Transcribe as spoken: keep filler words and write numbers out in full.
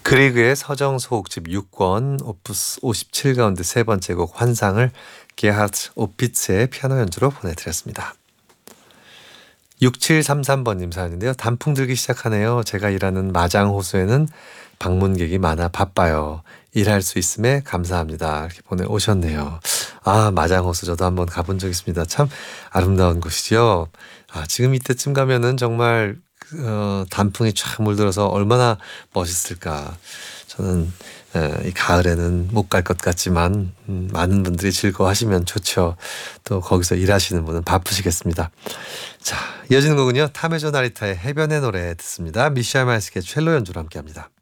그리그의 서정 소곡집 육 권 오프스 오십칠 가운데 세 번째 곡 환상을 게하트 오피츠의 피아노 연주로 보내드렸습니다. 육칠삼삼 번님 사연인데요. 단풍 들기 시작하네요. 제가 일하는 마장호수에는 방문객이 많아 바빠요. 일할 수 있음에 감사합니다. 이렇게 보내오셨네요. 아, 마장호수 저도 한번 가본 적 있습니다. 참 아름다운 곳이죠. 아, 지금 이때쯤 가면은 정말 어, 단풍이 쫙 물들어서 얼마나 멋있을까. 저는 에, 이 가을에는 못 갈 것 같지만 음, 많은 분들이 즐거워하시면 좋죠. 또 거기서 일하시는 분은 바쁘시겠습니다. 자, 이어지는 곡은요. 타메조 나리타의 해변의 노래 듣습니다. 미샤 마이스케 첼로 연주로 함께합니다.